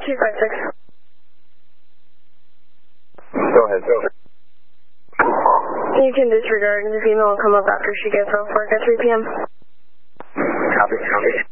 256. Go ahead. You can disregard the female and come up after she gets off work at 3 p.m. Copy.